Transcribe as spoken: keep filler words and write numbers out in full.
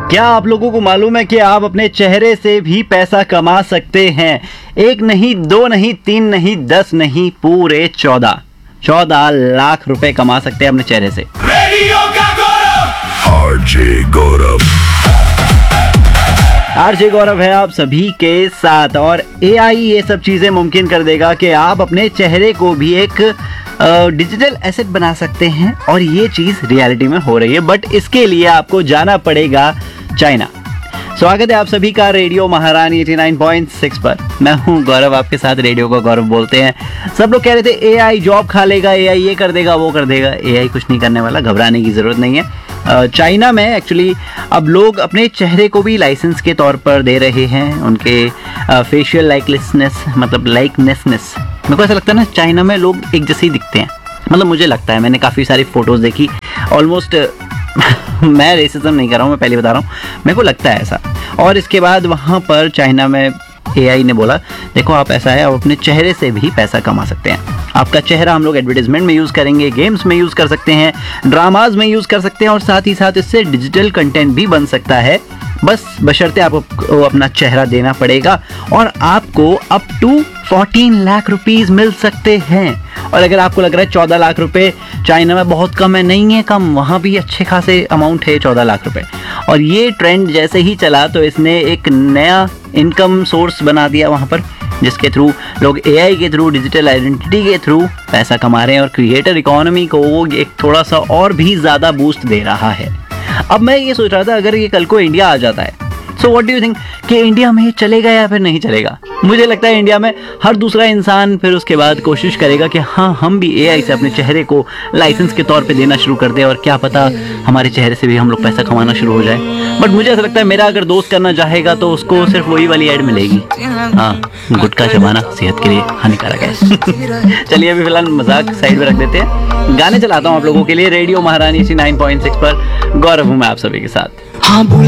क्या आप लोगों को मालूम है कि आप अपने चेहरे से भी पैसा कमा सकते हैं? एक नहीं, दो नहीं, तीन नहीं, दस नहीं, पूरे चौदह चौदह लाख रुपए कमा सकते हैं अपने चेहरे से। रेडियो का गौरव आरजे गौरव आरजे गौरव है आप सभी के साथ, और एआई ये सब चीजें मुमकिन कर देगा कि आप अपने चेहरे को भी एक डिजिटल एसेट बना सकते हैं, और ये चीज रियलिटी में हो रही है। बट इसके लिए आपको जाना पड़ेगा चाइना। स्वागत है आप सभी का रेडियो महारानी नवासी पॉइंट सिक्स पर। मैं हूं गौरव, आपके साथ रेडियो का गौरव बोलते हैं। सब लोग कह रहे थे एआई जॉब खा लेगा, एआई ये कर देगा, वो कर देगा। एआई कुछ नहीं करने वाला, घबराने की जरूरत नहीं है। चाइना में एक्चुअली अब लोग अपने चेहरे को भी लाइसेंस के तौर पर दे रहे हैं, उनके फेशियल लाइकनेसनेस मतलब लाइकनेसनेस। मेरे को ऐसा लगता है ना, चाइना में लोग एक जैसे ही दिखते हैं। मतलब मुझे लगता है, मैंने काफ़ी सारी फोटोज़ देखी ऑलमोस्ट मैं रेसिज्म नहीं कर रहा हूँ, मैं पहले बता रहा हूँ, मेरे को लगता है ऐसा। और इसके बाद वहाँ पर चाइना में एआई ने बोला, देखो आप ऐसा है, आप अपने चेहरे से भी पैसा कमा सकते हैं। आपका चेहरा हम लोग एडवर्टाइजमेंट में यूज़ करेंगे, गेम्स में यूज़ कर सकते हैं, ड्रामाज में यूज़ कर सकते हैं, और साथ ही साथ इससे डिजिटल कंटेंट भी बन सकता है। बस बशर्ते आपको अपना चेहरा देना पड़ेगा, और आपको अप टू चौदह लाख रुपीस मिल सकते हैं। और अगर आपको लग रहा है चौदह लाख रुपए चाइना में बहुत कम है, नहीं है कम, वहाँ भी अच्छे खासे अमाउंट है चौदह लाख रुपए। और ये ट्रेंड जैसे ही चला तो इसने एक नया इनकम सोर्स बना दिया वहाँ पर, जिसके थ्रू लोग एआई के थ्रू, डिजिटल आइडेंटिटी के थ्रू पैसा कमा रहे हैं, और क्रिएटर इकोनॉमी को वो एक थोड़ा सा और भी ज़्यादा बूस्ट दे रहा है। अब मैं ये सोच रहा था, अगर ये कल को इंडिया आ जाता है, so what do you think कि इंडिया में ये चलेगा या फिर नहीं चलेगा? मुझे लगता है इंडिया में हर दूसरा इंसान फिर उसके बाद कोशिश करेगा कि हाँ, हम भी एआई से अपने चेहरे को लाइसेंस के तौर पे देना शुरू कर दें, और क्या पता हमारे चेहरे से भी हम लोग पैसा कमाना शुरू हो जाए। बट मुझे ऐसा लगता है, मेरा अगर दोस्त करना चाहेगा तो उसको सिर्फ वही वाली ऐड मिलेगी, हाँ, गुटखा चबाना सेहत के लिए हानिकारक है। चलिए अभी फिलहाल मजाक साइड में रख देते हैं, गाने चलाता हूँ आप लोगों के लिए रेडियो महारानी नवासी पॉइंट सिक्स पर। गौरव हूँ मैं आप सभी के साथ। हाँ